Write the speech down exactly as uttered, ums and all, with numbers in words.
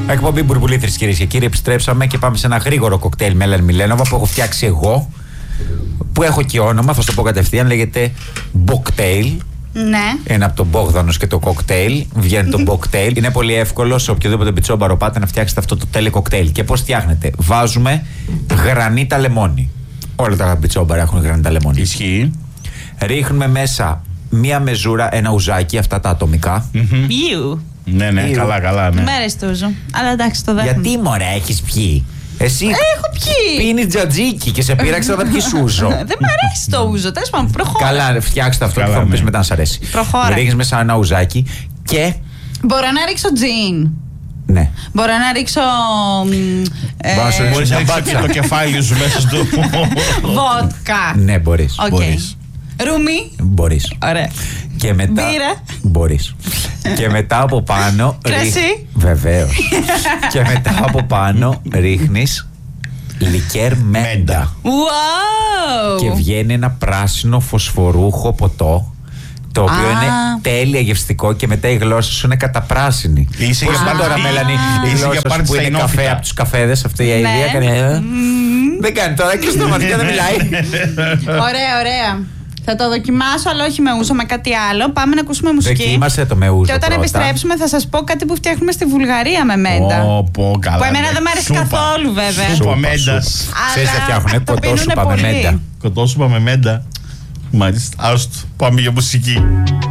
Εκπομπή Μπουρμπουλήθρης, κυρίες και κύριοι. Επιστρέψαμε και πάμε σε ένα γρήγορο κοκτέιλ με Ελένη Μιλένοβα που έχω φτιάξει εγώ. Που έχω και όνομα, θα σου το πω κατευθείαν. Λέγεται Μποκτέιλ. Ναι. Είναι από τον Μπόγδανος και το κοκτέιλ. Βγαίνει το Μποκτέιλ. Είναι πολύ εύκολο σε οποιοδήποτε πιτσόμπαρο πάτε να φτιάξετε αυτό το τέλειο κοκτέιλ. Και πώς φτιάχνετε? Βάζουμε γρανίτα λεμόνι. Όλα τα πιτσόμπαρα έχουν γρανίτα λεμόνι. Ισχύει. Ρίχνουμε μέσα μία μεζούρα, ένα ουζάκι, αυτά τα ατομικά. Ιου. Ναι, ναι, Ιου. καλά, καλά. Ναι. Μ' αρέσει το ούζο. Αλλά εντάξει, το δέχομαι. Γιατί μωρέ, έχεις πιει? Εσύ Έχω πιει. πίνεις τζατζίκι και σε πείραξε να τα πιεις ούζο. Δεν μ' αρέσει το ούζο. Τέλος πάντων, προχώρα. Καλά, ρε, φτιάξτε αυτό Καλά, και θα μου πεις ναι. μετά αν σ' αρέσει. Προχώρα. Ρίχνεις μέσα ένα ουζάκι και. Μπορώ να ρίξω τζιν. Ναι. Μπορώ να ρίξω. ε, Μπορώ να σου Μπορείς να μια ρίξεις και μπάτσα. το κεφάλι σου μέσα στο. Βότκα. Ναι, μπορείς. Οκ. Μπορείς. Ρούμι. Μπορείς. Ωραία. Και μετά. Μπύρα. Μπορείς. Και μετά από πάνω. Κρασί. ρίχ- Βεβαίως. Και μετά από πάνω ρίχνεις λικέρ μέντα. Wow. Και βγαίνει ένα πράσινο φωσφορούχο ποτό. Το οποίο Α. είναι τέλεια γευστικό και μετά η γλώσσα σου είναι καταπράσινη. Είσαι Πώς για είναι πάρτι- τώρα, Μέλανη, η είσαι για γλώσσα σου πάρτι που στα είναι ενόφυτα. καφέ από τους καφέδες, αυτή η Ναι. αηδία κάνει. ε, Δεν κάνει τώρα και στο μάτια δεν μιλάει. Ωραία, ωραία. Θα το δοκιμάσω, αλλά όχι με ούζο, με κάτι άλλο. Πάμε να ακούσουμε μουσική. Δοκίμασε το με ούζο Και όταν πρώτα. επιστρέψουμε, θα σας πω κάτι που φτιάχνουμε στη Βουλγαρία με μέντα. Πω, πω, καλά. Που εμένα ναι. δεν μ' αρέσει Σούπα. καθόλου, βέβαια. Σούπα Σούπα, μέντας. σούπα. Ξέρεις τι φτιάχνουνε, το κοτόσουπα πίνουνε με πολύ. μέντα. Κοτόσουπα με μέντα. Μάλιστα. Άστο. Πάμε για μουσική.